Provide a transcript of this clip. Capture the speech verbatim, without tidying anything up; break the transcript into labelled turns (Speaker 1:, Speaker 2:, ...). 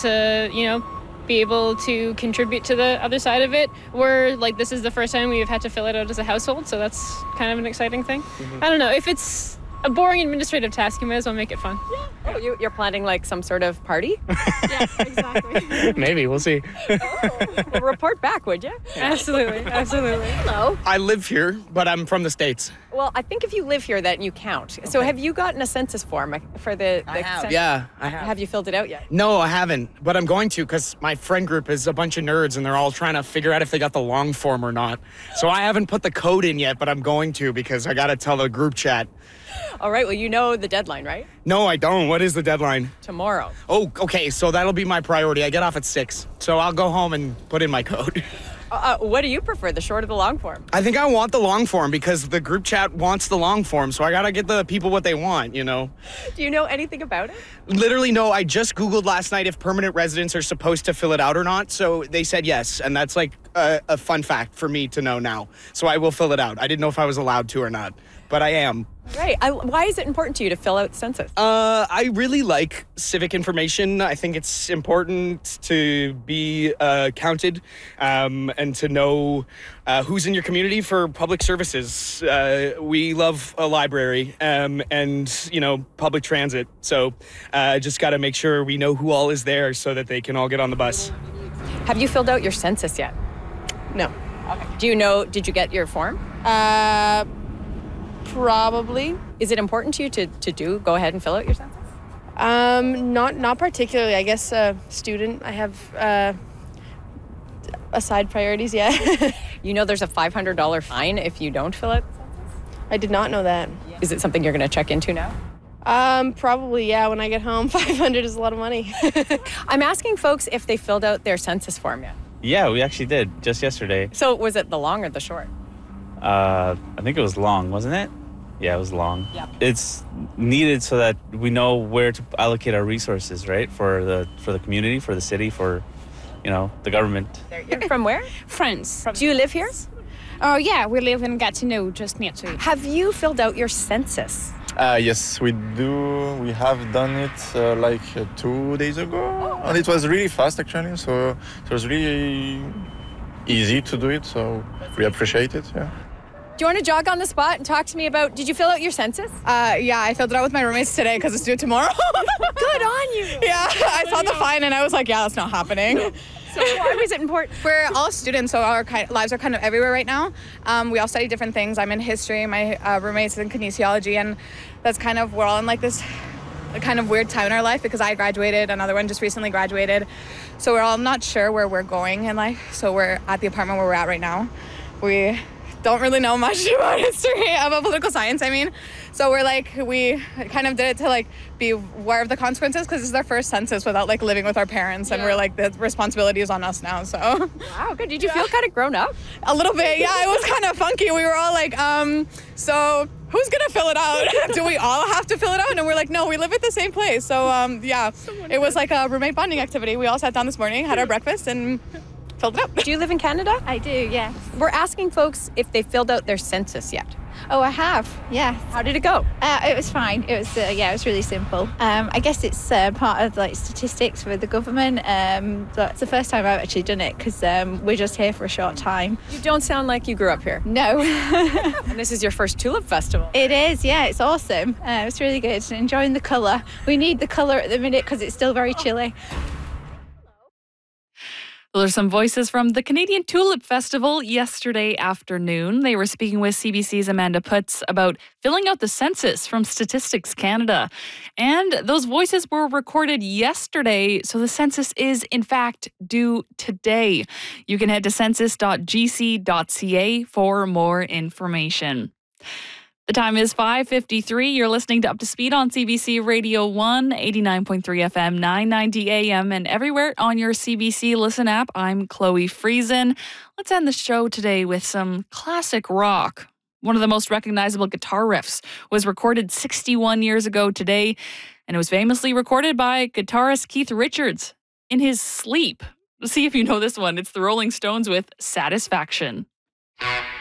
Speaker 1: to, you know, be able to contribute to the other side of it. We're like, this is the first time we've had to fill it out as a household, so that's kind of an exciting thing. Mm-hmm. I don't know, if it's a boring administrative task, you might as well make it fun.
Speaker 2: Yeah. Oh, you, you're planning like some sort of party?
Speaker 1: Yeah, exactly.
Speaker 3: Maybe, we'll see.
Speaker 2: Oh, well, report back, would you?
Speaker 1: Yeah. Absolutely, absolutely.
Speaker 2: Hello.
Speaker 3: I live here, but I'm from the States.
Speaker 2: Well, I think if you live here, then you count. Okay. So have you gotten a census form for the, the
Speaker 3: I have.
Speaker 2: census?
Speaker 3: Yeah, I have.
Speaker 2: Have you filled it out yet?
Speaker 3: No, I haven't, but I'm going to because my friend group is a bunch of nerds and they're all trying to figure out if they got the long form or not. So I haven't put the code in yet, but I'm going to because I got to tell the group chat.
Speaker 2: All right, well, you know the deadline, right?
Speaker 3: No, I don't. What is the deadline?
Speaker 2: Tomorrow.
Speaker 3: Oh, okay, so that'll be my priority. I get off at six, so I'll go home and put in my code.
Speaker 2: Uh, what do you prefer, the short or the long form?
Speaker 3: I think I want the long form because the group chat wants the long form, so I gotta get the people what they want, you know?
Speaker 2: Do you know anything about it?
Speaker 3: Literally, no. I just Googled last night if permanent residents are supposed to fill it out or not, so they said yes, and that's like a, a fun fact for me to know now. So I will fill it out. I didn't know if I was allowed to or not, but I am.
Speaker 2: Right. I, why is it important to you to fill out the census?
Speaker 3: Uh, I really like civic information. I think it's important to be uh, counted um, and to know uh, who's in your community for public services. Uh, we love a library um, and, you know, public transit. So uh, just got to make sure we know who all is there so that they can all get on the bus.
Speaker 2: Have you filled out your census yet?
Speaker 4: No.
Speaker 2: Okay. Do you know, did you get your form?
Speaker 4: Uh... Probably.
Speaker 2: Is it important to you to, to do, go ahead and fill out your census?
Speaker 4: Um, not not particularly. I guess a uh, student, I have uh, aside priorities, yeah.
Speaker 2: You know there's a five hundred dollars fine if you don't fill out the census?
Speaker 4: I did not know that.
Speaker 2: Is it something you're going to check into now?
Speaker 4: Um, probably, yeah. When I get home, five hundred is a lot of money.
Speaker 2: I'm asking folks if they filled out their census form yet.
Speaker 5: Yeah, we actually did, just yesterday.
Speaker 2: So was it the long or the short?
Speaker 5: Uh, I think it was long, wasn't it? Yeah, it was long.
Speaker 2: Yep.
Speaker 5: It's needed so that we know where to allocate our resources, right? For the for the community, for the city, for, you know, the government.
Speaker 2: You're from where?
Speaker 6: France.
Speaker 2: Do you live here?
Speaker 6: Oh, yeah, we live in Gatineau, just near to it.
Speaker 2: Have you filled out your census?
Speaker 7: Uh, yes, we do. We have done it uh, like uh, two days ago. And it was really fast, actually. So it was really easy to do it. So we appreciate it, yeah.
Speaker 2: Do you want to jog on the spot and talk to me about, did you fill out your census?
Speaker 8: Uh, yeah, I filled it out with my roommates today because it's due tomorrow.
Speaker 2: Good on you.
Speaker 8: Yeah, I saw the fine and I was like, yeah, that's not happening.
Speaker 2: So why was it important?
Speaker 8: We're all students, so our kind lives are kind of everywhere right now. Um, we all study different things. I'm in history, my uh, roommate's in kinesiology, and that's kind of, we're all in like this kind of weird time in our life because I graduated, another one just recently graduated. So we're all not sure where we're going in life. So we're at the apartment where we're at right now. We don't really know much about history, about political science, I mean. So we're like, we kind of did it to like be aware of the consequences because this is our first census without like living with our parents, and yeah. We're like, the responsibility is on us now, so.
Speaker 2: Wow, good. Did you yeah. feel kind of grown up?
Speaker 8: A little bit, yeah, it was kind of funky. We were all like, um, so who's gonna fill it out? Do we all have to fill it out? And we're like, no, we live at the same place. So um, yeah, it was like a roommate bonding activity. We all sat down this morning, had our breakfast, and filled it up.
Speaker 2: Do you live in Canada?
Speaker 6: I do, yes.
Speaker 2: We're asking folks if they filled out their census yet.
Speaker 6: Oh, I have, yeah.
Speaker 2: How did it go?
Speaker 6: Uh, it was fine. It was, uh, yeah, it was really simple. Um, I guess it's uh, part of like statistics for the government. Um, but it's the first time I've actually done it because um, we're just here for a short time.
Speaker 2: You don't sound like you grew up here.
Speaker 6: No.
Speaker 2: And this is your first Tulip Festival.
Speaker 6: It is, yeah. It's awesome. Uh, it's really good. Enjoying the colour. We need the colour at the minute because it's still very chilly.
Speaker 9: Well, there's some voices from the Canadian Tulip Festival yesterday afternoon. They were speaking with C B C's Amanda Putz about filling out the census from Statistics Canada. And those voices were recorded yesterday, so the census is, in fact, due today. You can head to census dot g c dot c a for more information. The time is five fifty-three. You're listening to Up to Speed on C B C Radio one, eighty-nine point three F M, nine ninety A M, and everywhere on your C B C Listen app. I'm Chloe Friesen. Let's end the show today with some classic rock. One of the most recognizable guitar riffs was recorded sixty-one years ago today, and it was famously recorded by guitarist Keith Richards in his sleep. See if you know this one. It's the Rolling Stones with Satisfaction.